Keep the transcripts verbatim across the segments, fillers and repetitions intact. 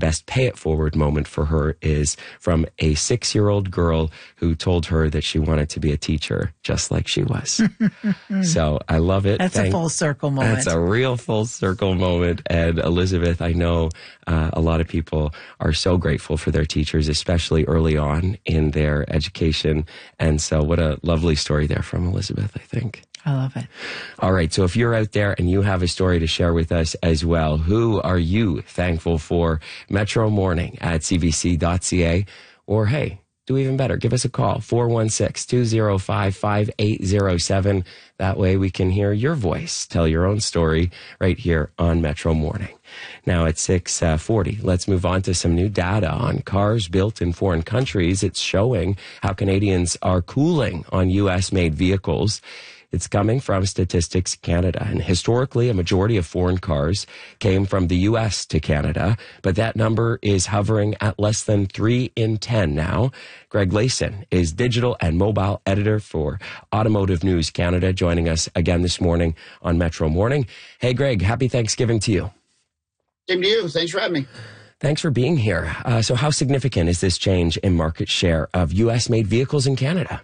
best pay it forward moment for her is from a six-year-old girl who told her that she wanted to be a teacher just like she was. So I love it. That's Thank, a full circle moment. That's a real full circle moment. And Elizabeth, I know uh, a lot of people are so grateful for their teachers, especially early on in their education. And so what a lovely story there from Elizabeth, I think. I love it. All right. So if you're out there and you have a story to share with us as well, who are you thankful for? Metro Morning at c b c dot c a, or hey, do even better, give us a call, four one six, two zero five, five eight zero seven. That way we can hear your voice. Tell your own story right here on Metro Morning. Now at six forty, let's move on to some new data on cars built in foreign countries. It's showing how Canadians are cooling on U S-made vehicles. It's coming from Statistics Canada. And historically, a majority of foreign cars came from the U S to Canada, but that number is hovering at less than three in ten now. Greg Layson is digital and mobile editor for Automotive News Canada, joining us again this morning on Metro Morning. Hey, Greg, happy Thanksgiving to you. Same to you. Thanks for having me. Thanks for being here. Uh, so how significant is this change in market share of U S-made vehicles in Canada?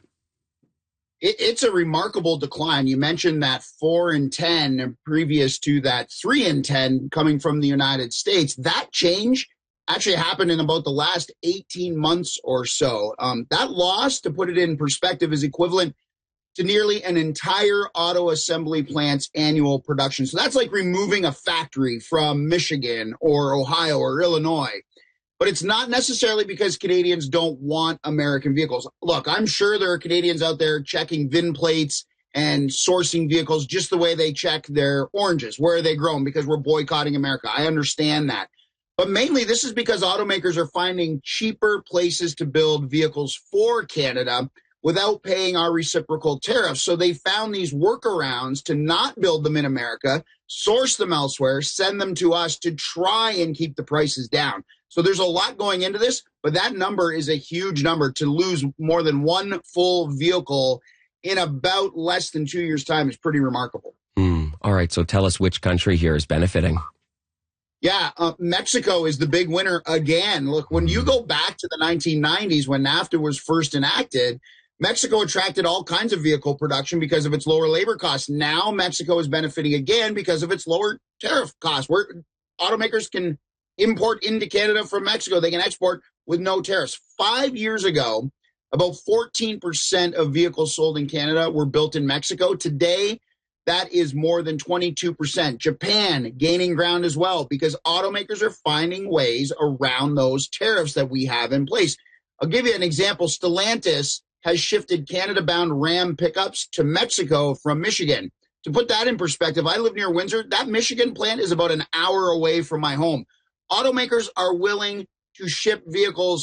It's a remarkable decline. You mentioned that four in ten previous to that three in ten coming from the United States. That change actually happened in about the last eighteen months or so. Um, that loss, to put it in perspective, is equivalent to nearly an entire auto assembly plant's annual production. So that's like removing a factory from Michigan or Ohio or Illinois. But it's not necessarily because Canadians don't want American vehicles. Look, I'm sure there are Canadians out there checking V I N plates and sourcing vehicles just the way they check their oranges. Where are they grown? Because we're boycotting America. I understand that. But mainly this is because automakers are finding cheaper places to build vehicles for Canada without paying our reciprocal tariffs. So they found these workarounds to not build them in America, source them elsewhere, send them to us to try and keep the prices down. So there's a lot going into this, but that number is a huge number. To lose more than one full vehicle in about less than two years' time is pretty remarkable. Mm, all right, so tell us which country here is benefiting. Yeah, uh, Mexico is the big winner again. Look, when you go back to the nineteen nineties, when NAFTA was first enacted, Mexico attracted all kinds of vehicle production because of its lower labor costs. Now Mexico is benefiting again because of its lower tariff costs, where automakers can import into Canada from Mexico. They can export with no tariffs. Five years ago, about fourteen percent of vehicles sold in Canada were built in Mexico. Today, that is more than twenty-two percent. Japan gaining ground as well because automakers are finding ways around those tariffs that we have in place. I'll give you an example. Stellantis has shifted Canada-bound Ram pickups to Mexico from Michigan. To put that in perspective, I live near Windsor. That Michigan plant is about an hour away from my home. Automakers are willing to ship vehicles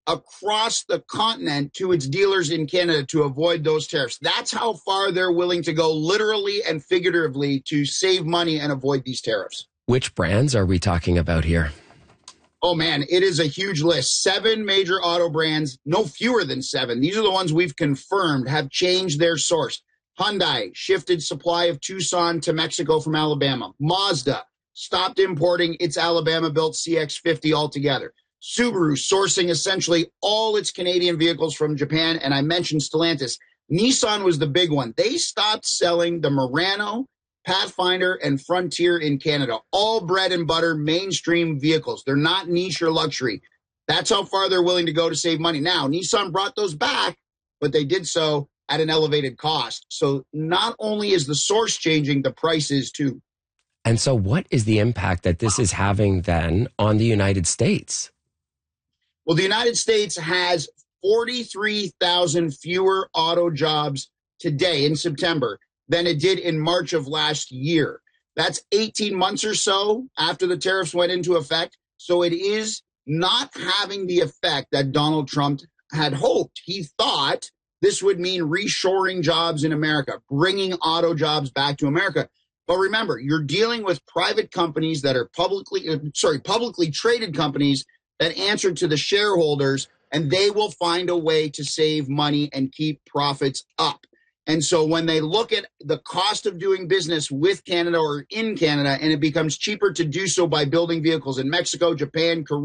across the continent to its dealers in Canada to avoid those tariffs. That's how far they're willing to go, literally and figuratively, to save money and avoid these tariffs. Which brands are we talking about here? Oh, man, it is a huge list. Seven major auto brands, no fewer than seven. These are the ones we've confirmed have changed their source. Hyundai shifted supply of Tucson to Mexico from Alabama. Mazda stopped importing its Alabama-built C X fifty altogether. Subaru sourcing essentially all its Canadian vehicles from Japan, and I mentioned Stellantis. Nissan was the big one. They stopped selling the Murano, Pathfinder, and Frontier in Canada. All bread and butter mainstream vehicles. They're not niche or luxury. That's how far they're willing to go to save money. Now, Nissan brought those back, but they did so at an elevated cost. So not only is the source changing, the price is too. And so what is the impact that this is having then on the United States? Well, the United States has forty-three thousand fewer auto jobs today in September than it did in March of last year. That's eighteen months or so after the tariffs went into effect. So it is not having the effect that Donald Trump had hoped. He thought this would mean reshoring jobs in America, bringing auto jobs back to America. But remember, you're dealing with private companies that are publicly, uh, sorry, publicly traded companies that answer to the shareholders, and they will find a way to save money and keep profits up. And so when they look at the cost of doing business with Canada or in Canada, and it becomes cheaper to do so by building vehicles in Mexico, Japan, Korea,